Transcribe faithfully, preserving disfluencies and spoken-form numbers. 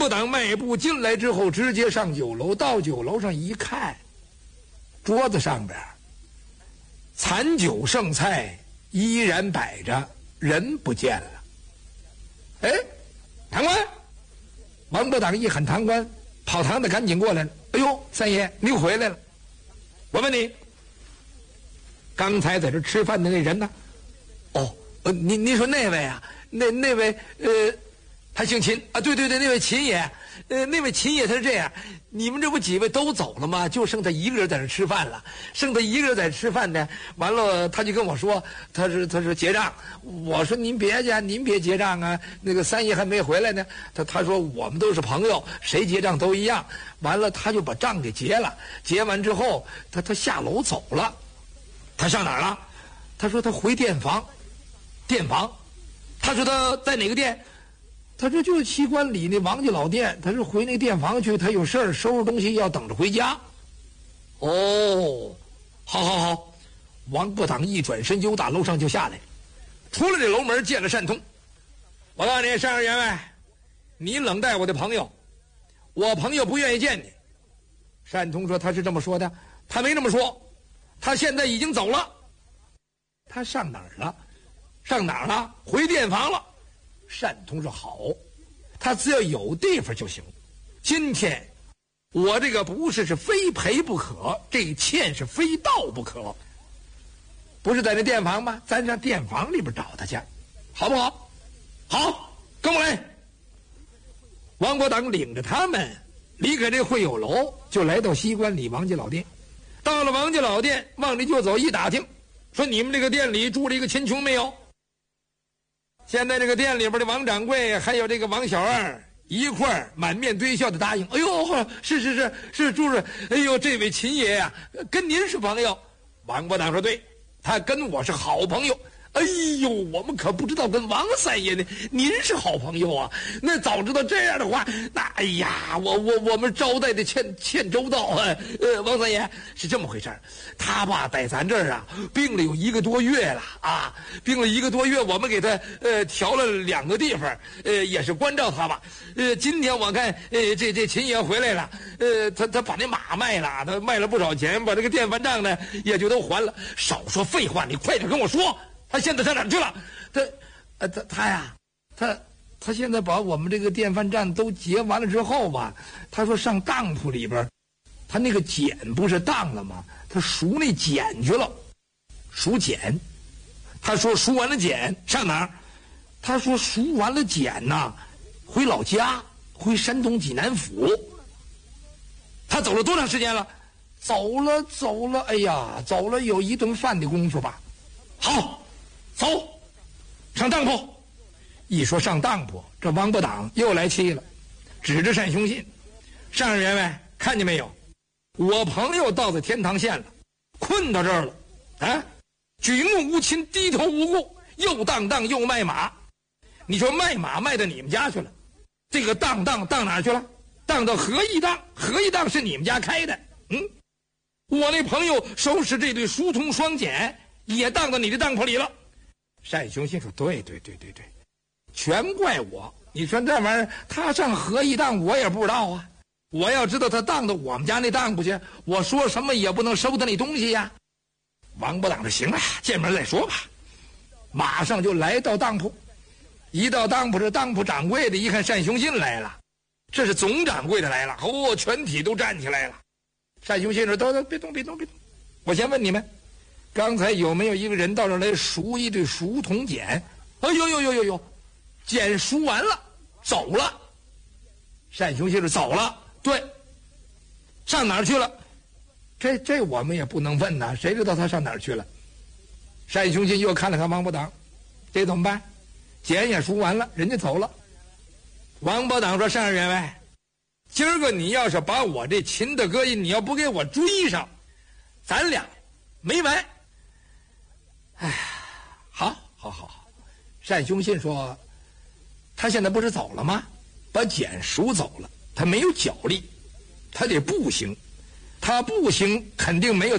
伯党迈步进来之后，直接上酒楼，到酒楼上一看，桌子上边残酒剩菜依然摆着，人不见了。哎，堂官！王伯党一喊堂官，跑堂的赶紧过来了。哎呦，三爷，你回来了！我问你，刚才在这吃饭的那人呢？哦，呃，你你说那位啊，那那位呃，他姓秦啊，对对对，那位秦爷，呃，那位秦爷他是这样，你们这不几位都走了吗？就剩他一个人在这吃饭了，剩他一个人在这吃饭呢。完了，他就跟我说，他是他是结账。我说您别去，您别结账啊，那个三爷还没回来呢。他他说我们都是朋友，谁结账都一样。完了，他就把账给结了。结完之后，他他下楼走了。他上哪儿了？他说他回店房，店房。他说他在哪个店？他说就是西关里那王家老店。他说回那店房去，他有事儿，收拾东西要等着回家。哦，好好好。王伯党一转身，由大楼上就下来，出了这楼门，见了单通。我告诉你，单员外，你冷待我的朋友，我朋友不愿意见你。单通说他是这么说的，他没这么说，他现在已经走了。他上哪儿了？上哪儿了？回店房了。单通说好，他只要有地方就行。今天我这个不是是非赔不可，这欠是非到不可。不是在那店房吗？咱上店房里边找他去，好不好？好，跟我来。王伯党领着他们离开这会友楼，就来到西关里王家老店。到了王家老店，往里就走，一打听，说你们这个店里住了一个秦琼没有？现在这个店里边的王掌柜还有这个王小二一块儿满面堆笑的答应。哎呦，是是是是，住着。哎呦，这位秦爷呀、啊，跟您是朋友。王伯党说对，他跟我是好朋友。哎呦，我们可不知道跟王三爷呢，您是好朋友啊。那早知道这样的话，那哎呀，我我我们招待的欠欠周到啊。呃，王三爷是这么回事，他吧在咱这儿啊病了有一个多月了啊，病了一个多月，我们给他呃调了两个地方，呃也是关照他吧。呃，今天我看呃这这秦爷回来了，呃他他把那马卖了，他卖了不少钱，把这个店饭账呢也就都还了。少说废话，你快点跟我说。他现在上哪儿去了？他，呃，他他呀，他他现在把我们这个电饭站都结完了之后吧，他说上当铺里边，他那个碱不是当了吗？他赎那碱去了，赎碱。他说赎完了碱上哪儿？他说赎完了碱呐，回老家，回山东济南府。他走了多长时间了？走了走了，哎呀，走了有一顿饭的功夫吧。好。走，上当铺。一说上当铺，这王伯党又来气了，指着单雄信：“单员外，看见没有？我朋友到了天堂县了，困到这儿了，啊，举目无亲，低头无顾，又当当又卖马。你说卖马卖到你们家去了，这个当当当哪儿去了？当到合义当，合义当是你们家开的。嗯，我那朋友收拾这对疏通双锏，也当到你的当铺里了。”单雄信说：“对对对对对，全怪我。你说这玩意儿，他上合一当，我也不知道啊。我要知道他当到我们家那当铺去，我说什么也不能收他那东西呀。”王伯党说：“行了，见面再说吧。”马上就来到当铺，一到当铺，这当铺掌柜的一看单雄信来了，这是总掌柜的来了，哦，全体都站起来了。单雄信说：“等等，别动，别动，别动，我先问你们。刚才有没有一个人到这儿来赎一对赎铜锏？”“哎呦呦呦呦呦，锏赎完了，走了。”单雄信说：“走了。”“对，上哪儿去了？”“这这我们也不能问呐，谁知道他上哪儿去了？”单雄信又看了看王伯党，这怎么办？锏也赎完了，人家走了。王伯党说：“单员外，今儿个你要是把我这秦大哥，你要不给我追上，咱俩没完。”哎呀，好，好，好，好。单雄信说：“他现在不是走了吗？把锏赎走了，他没有脚力，他得步行，他步行肯定没有。”